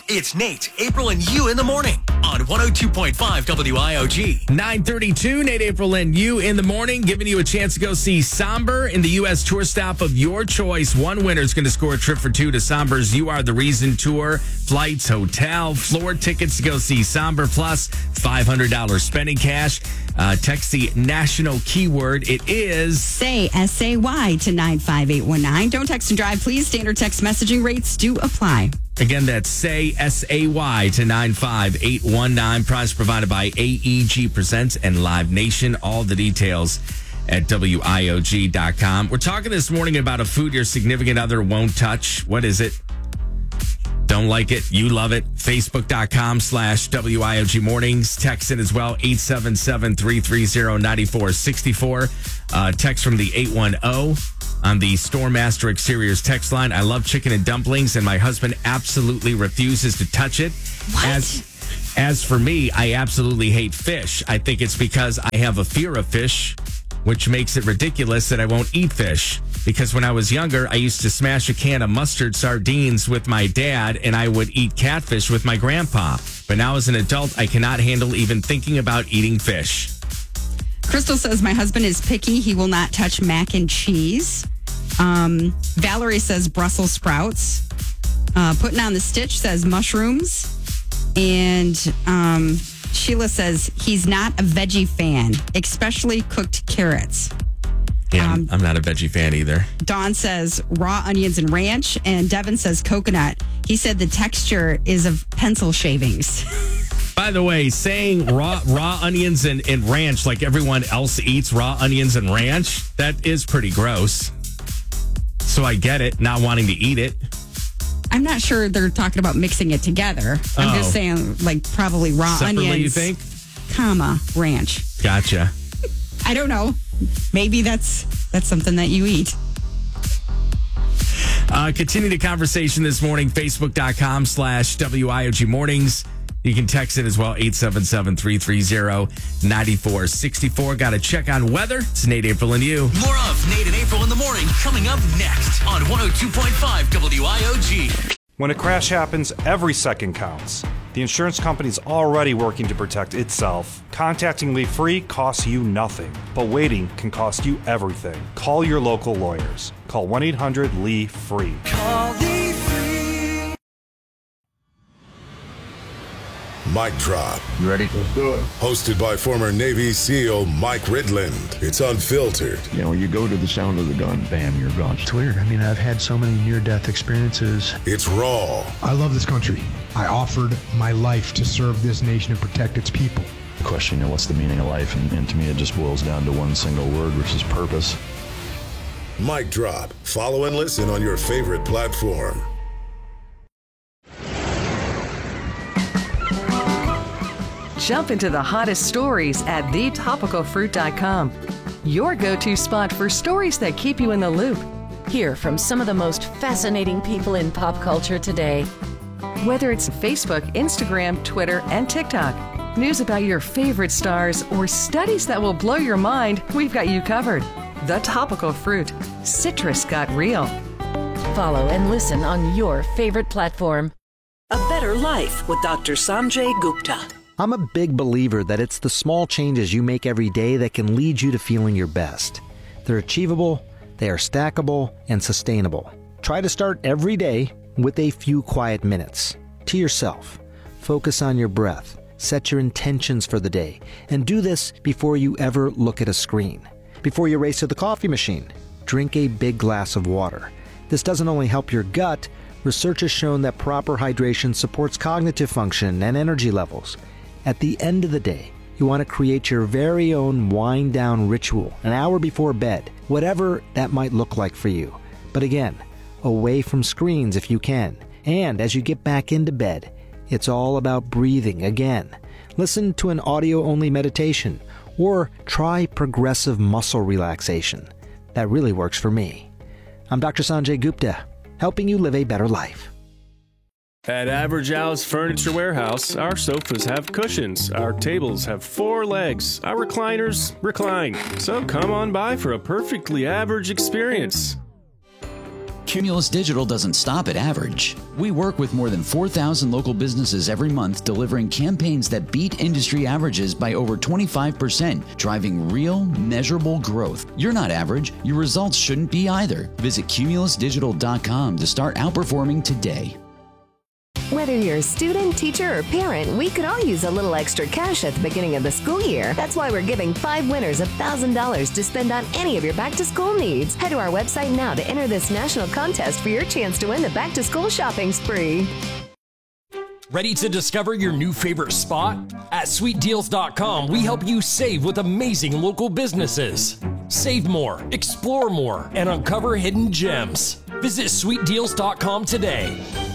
It's Nate, April, and you in the morning on 102.5 WIOG. 9:32, Nate, April, and you in the morning, giving you a chance to go see Somber in the U.S. tour stop of your choice. One winner is going to score a trip for two to Somber's You Are the Reason tour. Flights, hotel, floor tickets to go see Somber, plus $500 spending cash. Text the national keyword. It is Say, S-A-Y, to 95819. Don't text and drive, please. Standard text messaging rates do apply. Again, that's Say, S-A-Y, to 95819. Prize provided by AEG Presents and Live Nation. All the details at WIOG.com. We're talking this morning about a food your significant other won't touch. What is it? Don't like it. You love it. Facebook.com/WIOG Mornings. Text in as well. 877-330-9464. Text from the 810 on the Stormmaster Exteriors text line. I love chicken and dumplings, and my husband absolutely refuses to touch it. What? As for me, I absolutely hate fish. I think it's because I have a fear of fish, which makes it ridiculous that I won't eat fish. Because when I was younger, I used to smash a can of mustard sardines with my dad, and I would eat catfish with my grandpa. But now as an adult, I cannot handle even thinking about eating fish. Crystal says, my husband is picky. He will not touch mac and cheese. Valerie says Brussels sprouts. Putting on the stitch says mushrooms. And Sheila says he's not a veggie fan, especially cooked carrots. Yeah, I'm not a veggie fan either. Dawn says raw onions and ranch. And Devin says coconut. He said the texture is of pencil shavings. By the way, saying raw onions and ranch like everyone else eats raw onions and ranch, that is pretty gross. So I get it, not wanting to eat it. I'm not sure they're talking about mixing it together. I'm just saying, like, probably raw Separately, onions, you think? comma, ranch. Gotcha. I don't know. Maybe that's something that you eat. Continue the conversation this morning, Facebook.com/WIOG Mornings. You can text it as well, 877-330-9464. Got to check on weather. It's Nate, April, and you. More of Nate and April in the morning coming up next on 102.5 WIOG. When a crash happens, every second counts. The insurance company's already working to protect itself. Contacting Lee Free costs you nothing, but waiting can cost you everything. Call your local lawyers. Call 1-800-LEE-FREE. Call Lee Free. Mic Drop. You ready? Let's do it. Hosted by former Navy SEAL Mike Ridland. It's unfiltered. You know, you go to the sound of the gun, bam, you're gone. It's weird. I mean, I've had so many near-death experiences. It's raw. I love this country. I offered my life to serve this nation and protect its people. The question, you know, what's the meaning of life? And to me, it just boils down to one single word, which is purpose. Mic Drop. Follow and listen on your favorite platform. Jump into the hottest stories at thetopicalfruit.com. Your go-to spot for stories that keep you in the loop. Hear from some of the most fascinating people in pop culture today. Whether it's Facebook, Instagram, Twitter, and TikTok, news about your favorite stars, or studies that will blow your mind, we've got you covered. The Topical Fruit. Citrus got real. Follow and listen on your favorite platform. A Better Life with Dr. Sanjay Gupta. I'm a big believer that it's the small changes you make every day that can lead you to feeling your best. They're achievable, they are stackable, and sustainable. Try to start every day with a few quiet minutes. To yourself. Focus on your breath. Set your intentions for the day. And do this before you ever look at a screen. Before you race to the coffee machine, drink a big glass of water. This doesn't only help your gut, research has shown that proper hydration supports cognitive function and energy levels. At the end of the day, you want to create your very own wind-down ritual an hour before bed, whatever that might look like for you. But again, away from screens if you can. And as you get back into bed, it's all about breathing again. Listen to an audio-only meditation or try progressive muscle relaxation. That really works for me. I'm Dr. Sanjay Gupta, helping you live a better life. At Average Al's Furniture Warehouse, our sofas have cushions, our tables have 4 legs, our recliners recline. So come on by for a perfectly average experience. Cumulus Digital doesn't stop at average. We work with more than 4,000 local businesses every month, delivering campaigns that beat industry averages by over 25%, driving real, measurable growth. You're not average. Your results shouldn't be either. Visit cumulusdigital.com to start outperforming today. Whether you're a student, teacher, or parent, we could all use a little extra cash at the beginning of the school year. That's why we're giving 5 winners $1,000 to spend on any of your back-to-school needs. Head to our website now to enter this national contest for your chance to win the back-to-school shopping spree. Ready to discover your new favorite spot? At sweetdeals.com, we help you save with amazing local businesses. Save more, explore more, and uncover hidden gems. Visit sweetdeals.com today.